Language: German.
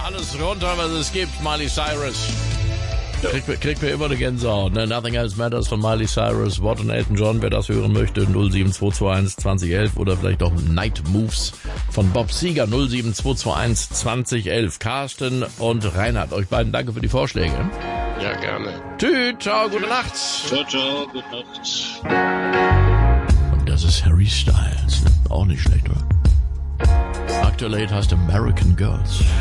alles runter, was es gibt, Miley Cyrus. Kriegt mir immer eine Gänsehaut, ne? Nothing Else Matters von Miley Cyrus, Watt und Elton John, wer das hören möchte, 07221 2011 oder vielleicht auch Night Moves von Bob Seger, 07221 2011. Carsten und Reinhard, euch beiden danke für die Vorschläge. Ja, gerne. Tschüss, ciao, gute Nacht. Ciao, gute Nacht. Und das ist Harry Styles, ne? Auch nicht schlecht, oder? Aktuell heißt American Girls.